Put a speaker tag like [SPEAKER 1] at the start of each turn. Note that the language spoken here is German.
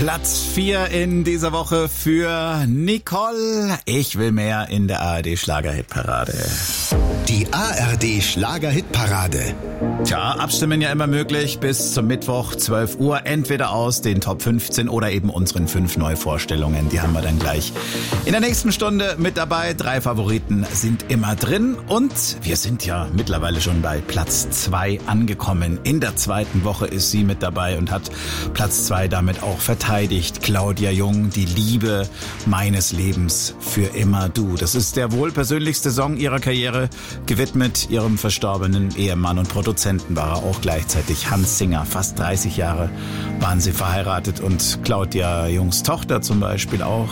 [SPEAKER 1] Platz 4 in dieser Woche für Nicole. Ich will mehr in der ARD Schlagerhitparade.
[SPEAKER 2] Die ARD Schlagerhitparade.
[SPEAKER 1] Tja, abstimmen ja immer möglich bis zum Mittwoch 12 Uhr. Entweder aus den Top 15 oder eben unseren 5 Neuvorstellungen. Die haben wir dann gleich in der nächsten Stunde mit dabei. 3 Favoriten sind immer drin. Und wir sind ja mittlerweile schon bei Platz 2 angekommen. In der zweiten Woche ist sie mit dabei und hat Platz 2 damit auch verteidigt. Claudia Jung, die Liebe meines Lebens für immer du. Das ist der wohl persönlichste Song ihrer Karriere. Gewidmet ihrem verstorbenen Ehemann und Produzenten war er auch gleichzeitig Hans Singer. Fast 30 Jahre waren sie verheiratet und Claudia Jungs Tochter zum Beispiel auch.